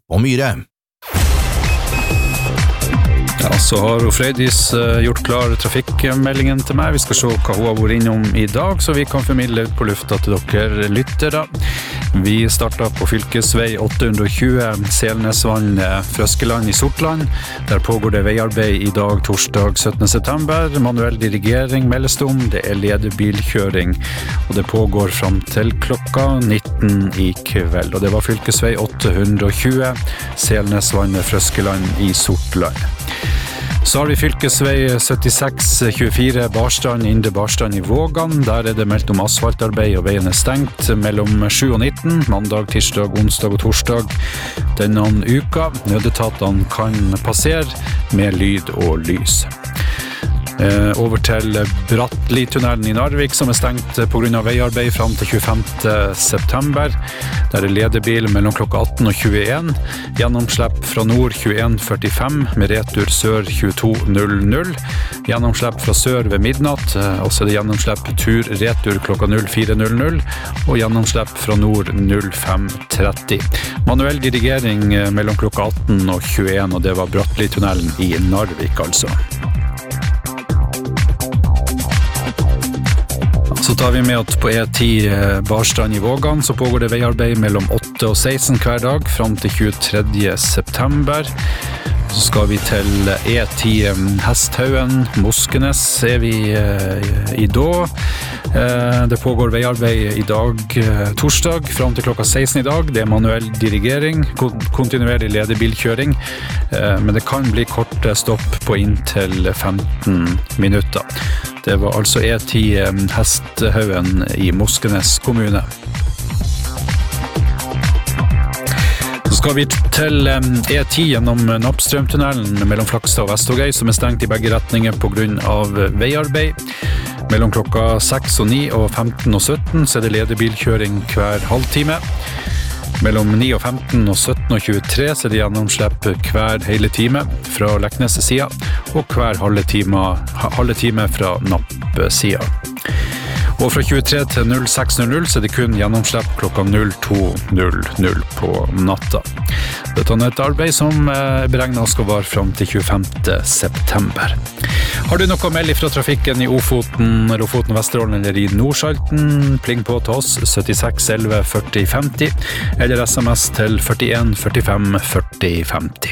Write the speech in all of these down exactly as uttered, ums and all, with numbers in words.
og Myhre. Ja, så har Frøydis gjort klar trafikkmeldingen til meg. Vi skal se hva hun har vært innom i dag, så vi kan formidle ut på lufta til dere lyttere. Vi starter på fylkesvei åtte hundre og tjue, Selnesvann, Frøskeland i Sortland. Der pågår det veiarbeid i dag, torsdag syttende september. Manuell dirigering meldes om, det er ledebilkjøring, og det pågår frem til klokka nitten i kveld. Og det var fylkesvei åtte hundre og tjue, Selnesvann, Frøskeland i Sortland. Så har vi fylkesvei syttiseks tjuefire Barstrand, Indre Barstrand i Vågan. Der er det meldt om asfaltarbeid, og veien er stengt mellom sju og nitten, mandag, tirsdag, onsdag og torsdag denne uka. Nødetatene kan passere med lyd og lys. Eh, over til Brattli-tunnelen i Narvik, som er stengt på grunn av veiarbeid frem til tjuefemte september. Der er ledebil mellom klokka atten og tjueen. Gjennomslipp fra nord tjueen førtifem, med retur sør tjueto null null. Gjennomslipp fra sør ved midnatt, og så er det gjennomslipp tur-retur klokka null fire null null, og gjennomslipp fra nord null fem tretti. Manuell dirigering mellom klokka atten og tjueen, og det var Brattli-tunnelen i Narvik, altså. Så tar vi med at på E ti Barstrand i Vågan så pågår det veiarbeid mellom åtte og seksten hver dag frem til tjuetredje september. Så skal vi til E ti Hesthaugen, Moskenes er vi i da. Det pågår veiarbeid i dag, torsdag, frem til klokka seksten i dag. Det er manuell dirigering, kontinuerlig ledebilkjøring, men det kan bli korte stopp på inntil femten minutter. Det var altså E ti Hesthaugen i Moskenes kommune. Så skal vi til E ti gjennom Nappstrømtunnelen mellom Flakstad og Vestvågøy, som er stengt i begge retninger på grunn av veiarbeid. Mellom klokka seks og ni og femten og sytten så er det ledebilkjøring hver halvtime. Mellom ni og femten og sytten og tjuetre så er det gjennomslipp hver hele time fra Leknes sida, og hver halve time, halve time fra Napp sida. Og fra tjuetre til null seks null null så er det kun gjennomslipp klokka null to null null på natta. Dette er et arbeid som er beregnet å skal vare frem til tjuefemte september. Har du noe å melde fra trafikken i Ofoten, Lofoten, Vesterålen eller i Nordsalten? Pling på til oss syttiseks elleve førti femti eller sms til førtien førtifem førti femti.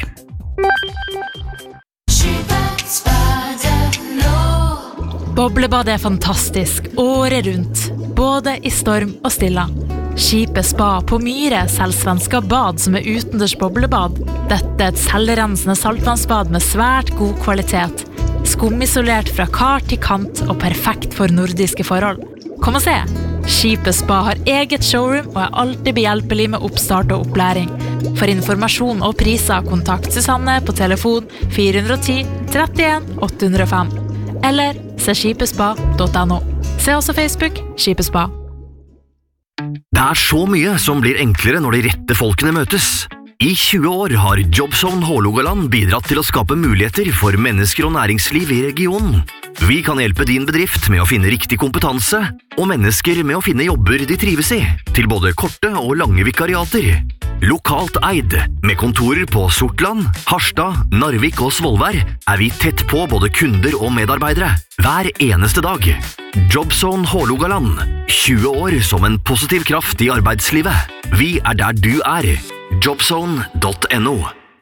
Boblebadet er fantastisk, året rundt, både i storm og stilla. Skipet Spa på Myhre selger svenska bad som er utendørs boblebad. Dette er et selvrensende saltvannsbad med svært god kvalitet. Skumisolert fra kar til kant og perfekt for nordiske forhold. Kom og se! Skipet Spa har eget showroom og er alltid behjelpelig med oppstart og opplæring. For informasjon og priser, kontakt Susanne på telefon fire ett null trettien åtte null fem eller se skipespa punktum no. Se også Facebook Skipespa. Det er så mye som blir enklere når de rette folkene møtes. I tjue år har Jobzone Hålogaland bidratt til å skape muligheter for mennesker og næringsliv i regionen. Vi kan hjelpe din bedrift med å finne riktig kompetanse, og mennesker med å finne jobber de trives i, til både korte og lange vikariater. Lokalt eid, med kontorer på Sortland, Harstad, Narvik og Svolvær, er vi tett på både kunder og medarbeidere, hver eneste dag. Jobzone Hålogaland, tjue år som en positiv kraft i arbeidslivet. Vi er der du er. Jobzone punktum no.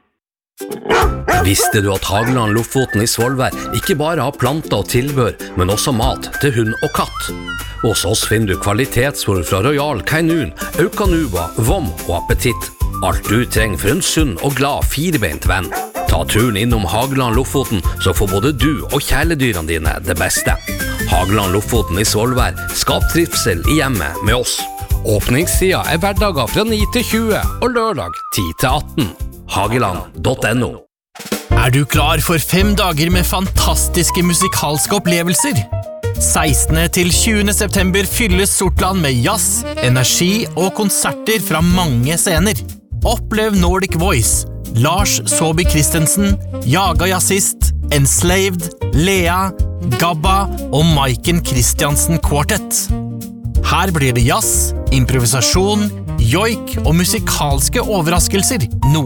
Visste du at Hageland Lofoten i Svolvær ikke bare har planter og tilbør, men også mat til hund og katt? Hos oss finner du kvalitetsfôr fra Royal Canin, Aucanuba, Vom og Appetitt. Alt du trenger for en sunn og glad firebeint venn. Ta turen innom Hageland Lofoten, så får både du og kjæledyrene dine det beste. Hageland Lofoten i Svolvær, skap trivsel i hjemmet med oss. Åpningstida er hverdager fra ni til tjue og lørdag ti til atten. Hageland punktum no. Er du klar for fem dager med fantastiske musikalske opplevelser? sekstende til tjuende september fylles Sortland med jazz, energi og konserter fra mange scener. Opplev Nordic Voice, Lars Saabye Christensen, Jaga Jazzist, Enslaved, Lea, Gabba og Maiken Christiansen Quartet. Her blir det jazz, improvisasjon, joik og musikalske overraskelser.